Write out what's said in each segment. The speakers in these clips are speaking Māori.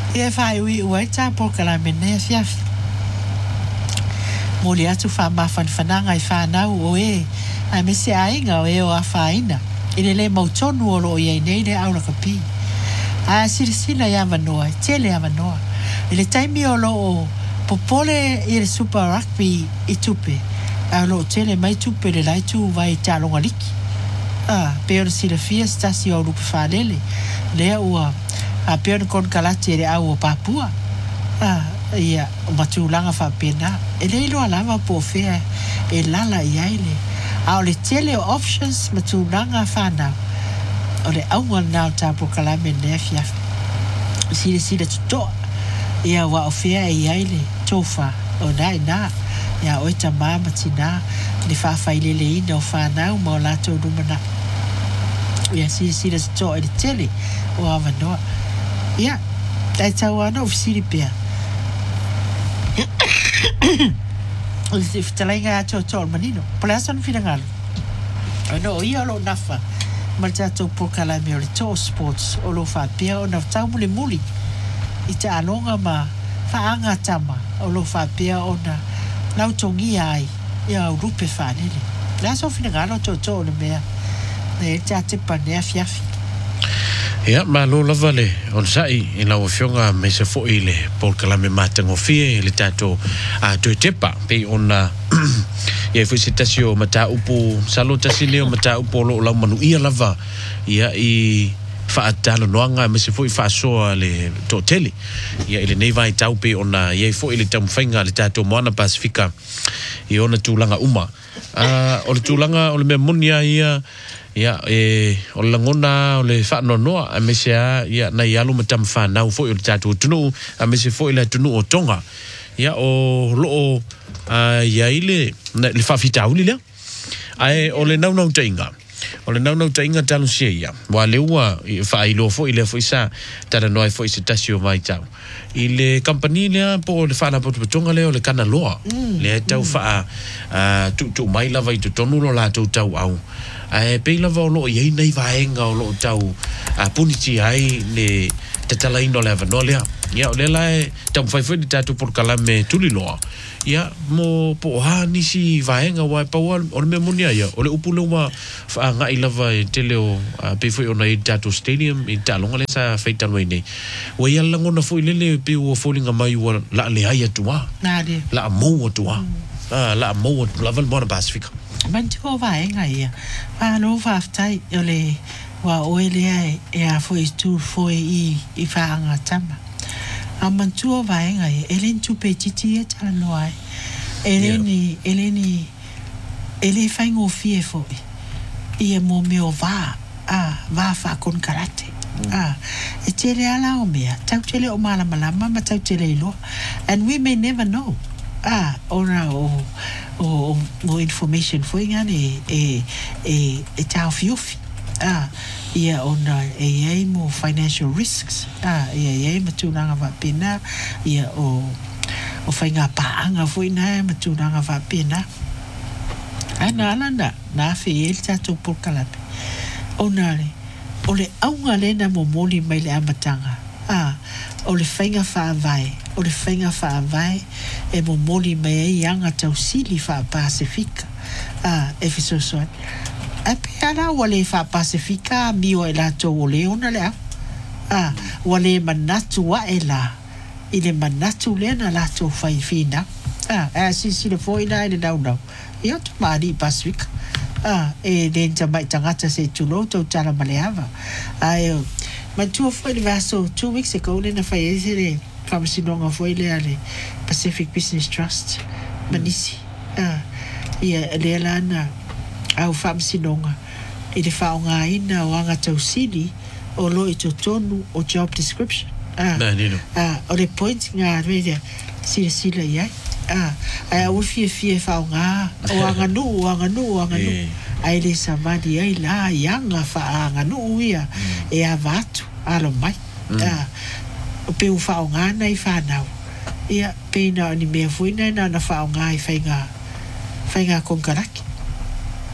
e fai ui ta po kala mene fiaf mo le atu fa ma fananga I fa na o e ai me se ainga o e o afaina ile le mautonu o lo ye nei le au la kapi a sila ya manoa tele ya manoa ile taimi o lo popole ile super rugby I tupe a lo tele mai tupe le lai tu vai talonga liki pe o sila fia stasi o lupe falele le ua a pe kon kalate le au o Papua ia o matulanga fa pena ele lo alava po fea e lala iaile a o le tele options matulanga fa na o le au na tapo kalame nefia sila to ia wa o fea e iaile tofa o nai na ia o ta mama tina le fa faile le ina o fa na mo la to dumana ia sila to e tele o avano ia dai tawana of silipia if talenga to manino plasan finangalo no ia lo nafa malta to por kala me to sports o lo fa pia o na tau muli ita alonga ma fa anga tama o lo fa pia o na lau tongi ai ia rupe fa nele la so finangalo to le mea ne ta te pane fiafi ia ma lo lava le on sai in la ofionga me se fo ile por kala me matango fie le tato a to tepa pe ona ia felicitacio mata upo salutacio mata upo lo la manu ia lava ia I fa atalo noanga me se fo fa so le toteli ia ile nei vai tau pe ona ia fo ile tam fainga le tato moana Pasifika I ona tulanga uma o le tulanga o le memonia ia o langona o le fa no a me se ia na ia lo matam fa na fo o le tato tunu a me se fo ile tunu o tonga ia o lo ia ile le fa fita uli le ai o le nau tainga o le nau tainga talo sia wa le ua fa ilo fo ile fo isa tara noi fo isa tasio mai tau ile company le po le fa na po tonga le o le kana loa le tau fa tu mai lava I tu tonu lo la tau au pe lava lo ye nei vaenga o lo tau puniti ai le tatala ino le vanolea ia o le lai tam fai foi tatu por kalame tuliloa ia mo po nisi vaenga wa pa o le memonia ia o le upule wa fa nga I lava teleo pe foi ona I tatu stadium I talonga le sa feita no nei o ia langona foi le pe o folinga mai wa la le ai atua la mo atua la mo la val bona Pasifika mantua vaenga ia lo fa tai o le wa o ele e a foi tu foi I fa anga tama a mantua vaenga ia elen tu petiti e tala noai eleni ele faingo fie foi ia mo me o va fa con karate e tele ala o mea tau tele o malama ma tau tele lo and we may never know ora o information foi ngani e tau fiofi ia ona e mo financial risks ia matulanga va pena ia o fainga paanga foi na matulanga va pena ana na fe el tato por kalape ona o le aunga lena mo moli mai le amatanga o le fainga fa vai e mo moli mai anga tau sili fa Pasifika e fisoso e pe ana wale fa Pasifika mi o la to le ona le wale manatu wa ela ile manatu le na la to fai fina si le foi na ile down ia tu mari Pasifika e den jamai tangata se tulo to tala maleava ai ma tu foi le vaso 2 weeks ago le na fai ese Famasinonga foi le ale Pacific Business Trust manisi ia le lana au Famasinonga I le faonga ina o anga tausili o lo I tonu o job description o le point nga redia sila ia ai o fie faonga o anga nu ai le samadi ai la yanga fa anga nu ia e avatu alo mai o pe faonga na I fanau ia pe na ni me foi na faonga I fainga con karaki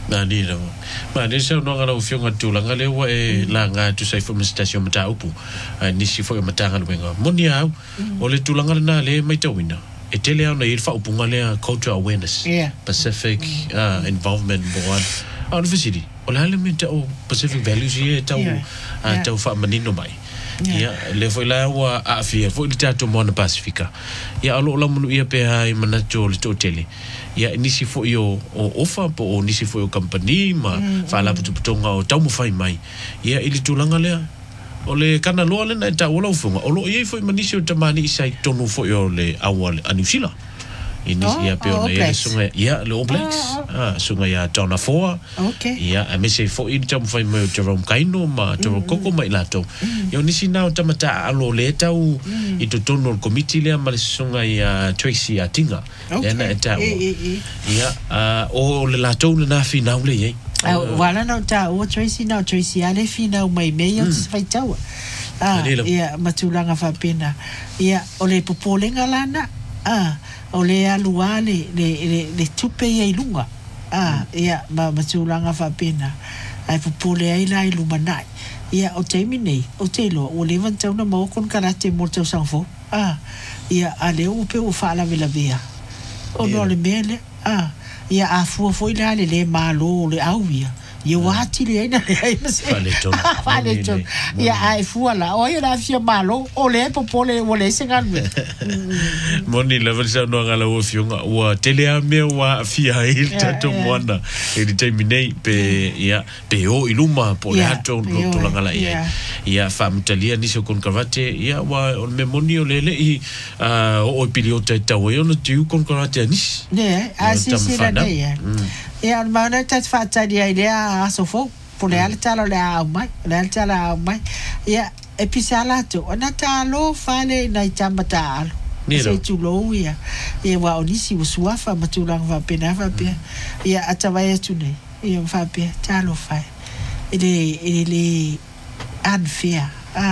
na ni no ma ne se no ngala u fionga tu la ngale wa e la nga tu sai fo station mata upu ni si fo mata ngala wenga moni au o le tu la ngala na le mai tawina e tele ana i fa upu ngale cultural awareness Pacific involvement board university o la le mita o Pacific values ye tau fa manino mai ya le foi la wa a fia foi ta to mona Pacifica ya alo la munu ia pe ai mana to le to tele ya nisi fo yo o ofa po o nisi fo yo company ma fa la putu putonga o tau mo fai mai ya ili tulanga le o le kana lo le na ta ola ufunga o lo ia fo manisi o tamani sai tonu fo yo le awal anusila ini ia pe ona ia sunga ia le Blacks sunga ia tona foa ia a me se fo in tam fai mo Jerome Kaino ma Jerome Koko mai lato yo nisi na o tamata alo le tau i to tono committee le ma sunga ia Tracy Atinga ena eta ia o le lato le na fina le ye wala na ta o Tracy ale fina mai me yo fai tau ia matulanga fa pena ia o le popolenga lana o le alua le tupe ia ilunga ia matulanga fa pena ai popole ai la ilumanai ia o taimi nei o telo o le vantau na mo kon karate mo tau sanfo ia ale o pe o fala vela vea o no le mele ia a foi le malo le auia ia wati le ina le ai fale ton ia ai fuala o ia la fia malo o le popole o le sengalwe moni la versa no ngala o fionga o telea me wa fia il tato mona e di terminate pe ia pe o iluma po le ato no to ngala ia famitalia ni so kon karate ia wa on me moni o le i o pilota tawo yo no tu kon karate ni ne asi sira ne ia mana tat fata dia idea sofo por le altala mai ia episala to ona talo fale na chamata alo se tulo ia wa onisi usuafa matulang va pena va pe ia atavaya tune ia va pe talo fa ele unfair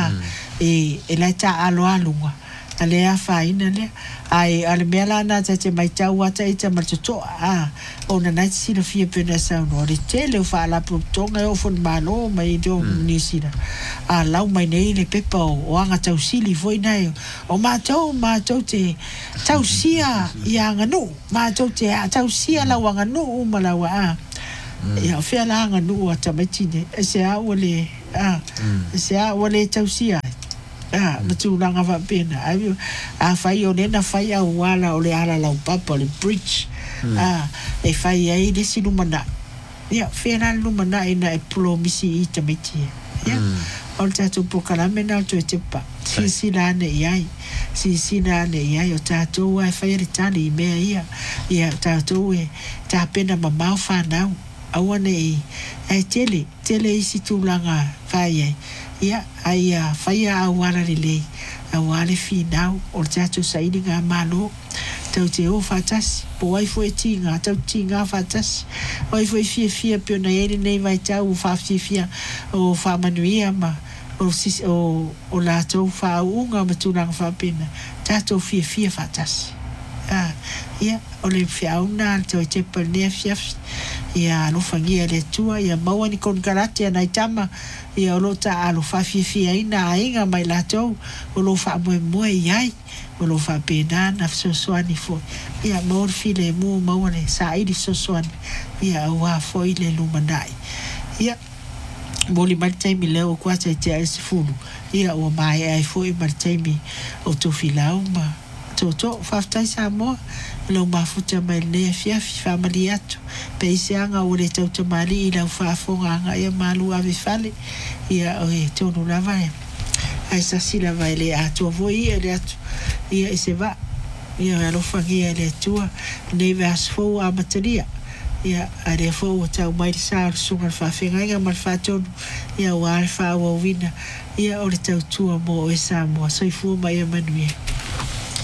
la ta alo alunga ale afa ina le ai ale mela na te mai tau ata i te martoto ona na si le fie pena sa no le tele fa la protonga o fon malo mai do ni sira lau mai nei le pepa o anga tau sili foi nai o ma tau te tau sia ia nganu ma tau te tau sia la wanga no malawa ia fe la nganu ata mai tine se a ole se a ole tau sia matulanga va pena a fai o nena fai a wala o le ala la papa le bridge e fai ai de silumana ia fena lumana ina e promisi i tamiti ia o tatu pokala mena to tepa si lane o tatu ai fai ritani me ia tatu e ta pena mama fa na awane e tele isi tulanga fai ia ai fai a wala le awale finau o tatu saidi nga malo tau te o fatas po ai foi tinga tau tinga fatas ai foi fia pe na ele nei vai tau fa fia o fa manuia ma o la tau fa unga matulanga fa pena tatu fia fatas ia o le fiauna tau te perne fia ia no fangia le tua ia mawani kon karate na itama ia lo ta alo fa fia ina ainga mai la tau o lo fa mo ai o lo fa pena na soani fo ia mor file mu mawane sa idi soani ia wa foi le lumanai ia boli martemi le o kwata te fulu ia o mai ai foi martemi o to filau ma to faftai sa mo lo mafuta mai le fia family atu pe isianga o le tau tamali ila ufafonga nga ia malu ave fale ia o e tonu lava ai sa sila vai le atu voi ele atu ia se va ia lo fangia le tua ne vas fo a materia ia are fo tau mai sa sunga fa fenga nga mal fa tonu ia wa fa wa vina ia o le tau tua mo e sa mo so fu mai manuia